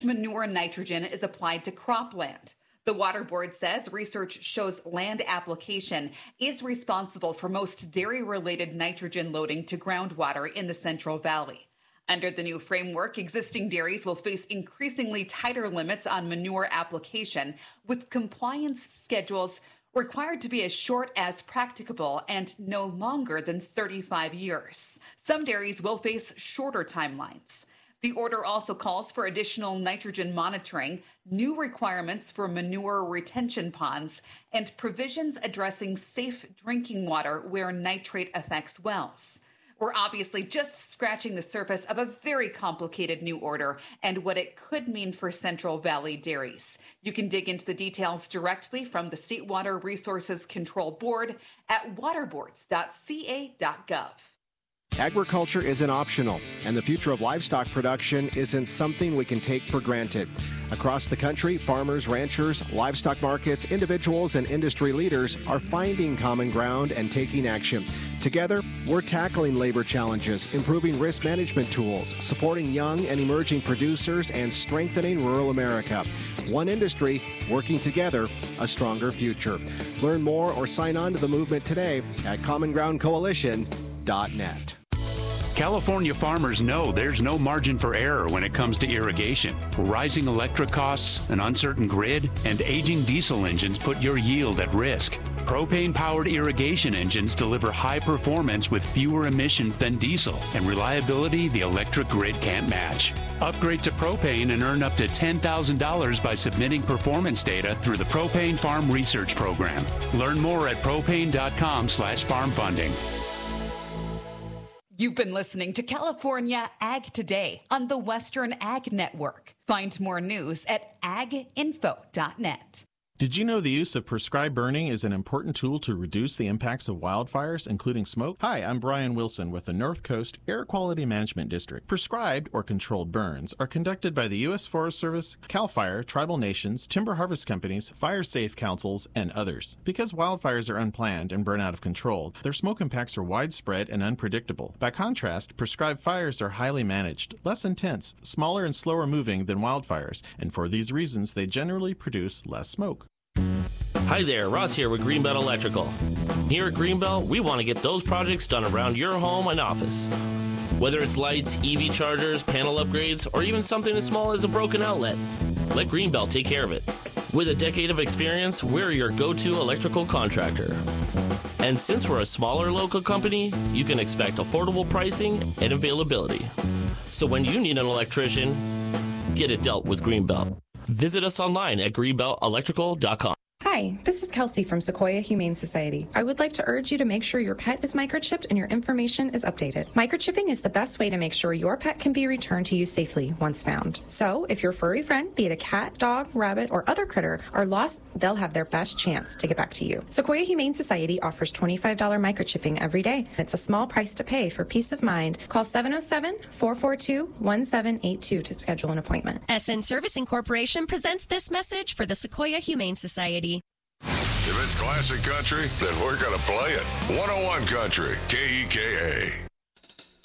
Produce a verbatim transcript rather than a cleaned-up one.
manure nitrogen is applied to cropland. The Water Board says research shows land application is responsible for most dairy-related nitrogen loading to groundwater in the Central Valley. Under the new framework, existing dairies will face increasingly tighter limits on manure application, with compliance schedules required to be as short as practicable and no longer than thirty-five years. Some dairies will face shorter timelines. The order also calls for additional nitrogen monitoring, new requirements for manure retention ponds, and provisions addressing safe drinking water where nitrate affects wells. We're obviously just scratching the surface of a very complicated new order and what it could mean for Central Valley dairies. You can dig into the details directly from the State Water Resources Control Board at waterboards dot c a dot gov. Agriculture isn't optional, and the future of livestock production isn't something we can take for granted. Across the country, farmers, ranchers, livestock markets, individuals, and industry leaders are finding common ground and taking action. Together, we're tackling labor challenges, improving risk management tools, supporting young and emerging producers, and strengthening rural America. One industry, working together, a stronger future. Learn more or sign on to the movement today at common ground coalition dot net. California farmers know there's no margin for error when it comes to irrigation. Rising electric costs, an uncertain grid, and aging diesel engines put your yield at risk. Propane-powered irrigation engines deliver high performance with fewer emissions than diesel and reliability the electric grid can't match. Upgrade to propane and earn up to ten thousand dollars by submitting performance data through the Propane Farm Research Program. Learn more at propane.com slash farm funding. You've been listening to California Ag Today on the Western Ag Network. Find more news at ag info dot net. Did you know the use of prescribed burning is an important tool to reduce the impacts of wildfires, including smoke? Hi, I'm Brian Wilson with the North Coast Air Quality Management District. Prescribed or controlled burns are conducted by the U S Forest Service, CAL FIRE, tribal nations, timber harvest companies, fire safe councils, and others. Because wildfires are unplanned and burn out of control, their smoke impacts are widespread and unpredictable. By contrast, prescribed fires are highly managed, less intense, smaller and slower moving than wildfires, and for these reasons they generally produce less smoke. Hi there, Ross here with Greenbelt Electrical. Here at Greenbelt, we want to get those projects done around your home and office. Whether it's lights, E V chargers, panel upgrades, or even something as small as a broken outlet, let Greenbelt take care of it. With a decade of experience, we're your go-to electrical contractor. And since we're a smaller local company, you can expect affordable pricing and availability. So when you need an electrician, get it dealt with Greenbelt. Visit us online at greenbelt electrical dot com. Hi, this is Kelsey from Sequoia Humane Society. I would like to urge you to make sure your pet is microchipped and your information is updated. Microchipping is the best way to make sure your pet can be returned to you safely once found. So, if your furry friend, be it a cat, dog, rabbit, or other critter, are lost, they'll have their best chance to get back to you. Sequoia Humane Society offers twenty-five dollars microchipping every day. It's a small price to pay for peace of mind. Call seven oh seven, four four two, one seven eight two to schedule an appointment. S N Servicing Corporation presents this message for the Sequoia Humane Society. If it's classic country, then we're going to play it. one oh one Country, K E K A.